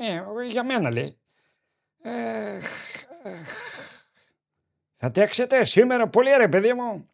Για μένα λέει. Θα τρέξετε σήμερα πολύ ρε παιδί μου.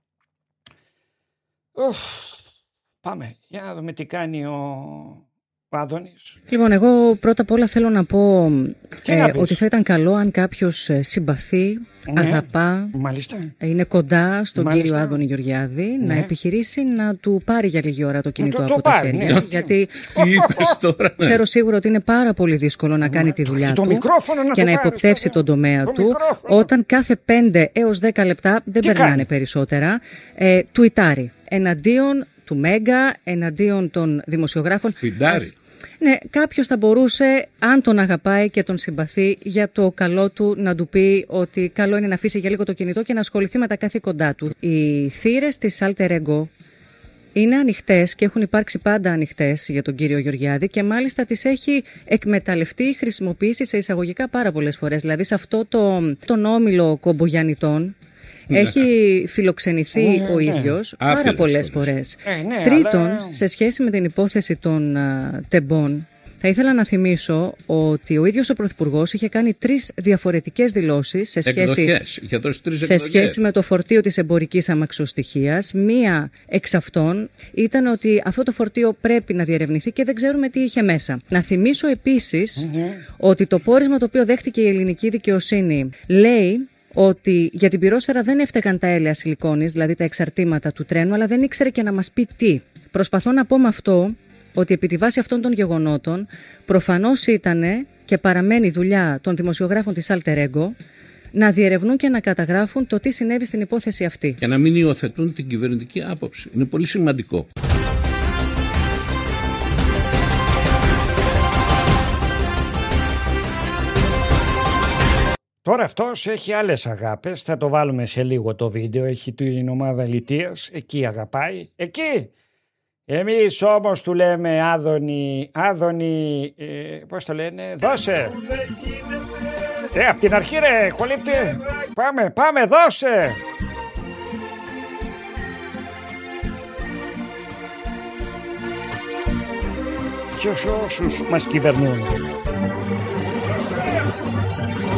Πάμε, για να δούμε τι κάνει ο Άδωνης. Λοιπόν, εγώ πρώτα απ' όλα θέλω να πω ότι θα ήταν καλό αν κάποιος συμπαθεί, αγαπά, μάλιστα, είναι κοντά στον κύριο Άδωνη Γεωργιάδη, να επιχειρήσει να του πάρει για λίγη ώρα το κινητό από τα χέρια. Γιατί ξέρω σίγουρα ότι είναι πάρα πολύ δύσκολο να κάνει τη δουλειά του και να υποπτεύσει τον τομέα του, όταν κάθε 5 έως 10 λεπτά, δεν περνάνε περισσότερα, τουιτάρει εναντίον του Μέγκα, εναντίον των δημοσιογράφων. Ναι, κάποιος θα μπορούσε, αν τον αγαπάει και τον συμπαθεί, για το καλό του να του πει ότι καλό είναι να αφήσει για λίγο το κινητό και να ασχοληθεί με τα καθήκοντά του. Οι θύρες της Alter Ego είναι ανοιχτές και έχουν υπάρξει πάντα ανοιχτές για τον κύριο Γεωργιάδη και μάλιστα τις έχει εκμεταλλευτεί, χρησιμοποιήσει σε εισαγωγικά πάρα πολλές φορές. Δηλαδή σε αυτό τον όμιλο κομπογιαννιτών έχει φιλοξενηθεί ο ίδιος πάρα πολλές φορές. Τρίτον, σε σχέση με την υπόθεση των τεμπών, θα ήθελα να θυμίσω ότι ο ίδιος ο Πρωθυπουργός είχε κάνει 3 διαφορετικές δηλώσεις σε σχέση με το φορτίο της εμπορικής αμαξοστοιχείας. Μία εξ αυτών ήταν ότι αυτό το φορτίο πρέπει να διερευνηθεί και δεν ξέρουμε τι είχε μέσα. Να θυμίσω επίσης ότι το πόρισμα το οποίο δέχτηκε η ελληνική δικαιοσύνη λέει ότι για την πυρόσφαιρα δεν έφταιγαν τα έλαια σιλικόνης, δηλαδή τα εξαρτήματα του τρένου, αλλά δεν ήξερε και να μας πει τι. Προσπαθώ να πω με αυτό ότι επί τη βάση αυτών των γεγονότων προφανώς ήταν και παραμένει δουλειά των δημοσιογράφων της Alter Ego να διερευνούν και να καταγράφουν το τι συνέβη στην υπόθεση αυτή. Και να μην υιοθετούν την κυβερνητική άποψη. Είναι πολύ σημαντικό. Τώρα αυτός έχει άλλες αγάπες, θα το βάλουμε σε λίγο το βίντεο, έχει την ομάδα λιτίας, εκεί αγαπάει, εκεί. Εμείς όμως του λέμε Άδωνη, πώς το λένε, δώσε. Απ' την αρχή ρε, χολύπτη, πάμε, δώσε. Ποιος όσους μας κυβερνούν.